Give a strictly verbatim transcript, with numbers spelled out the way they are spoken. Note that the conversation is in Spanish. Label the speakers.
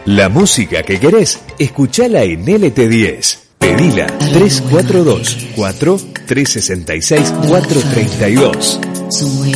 Speaker 1: La música que querés, escuchala en L T diez. Pedila tres cuatro dos, cuatro tres seis seis, cuatro tres dos.